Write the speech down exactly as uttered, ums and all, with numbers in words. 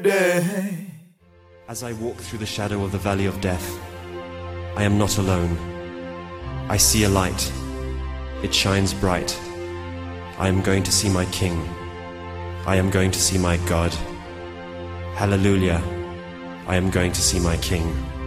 day. As I walk through the shadow of the valley of death, I am not alone. I see a light. It shines bright. I am going to see my King. I am going to see my God. Hallelujah. I am going to see my King.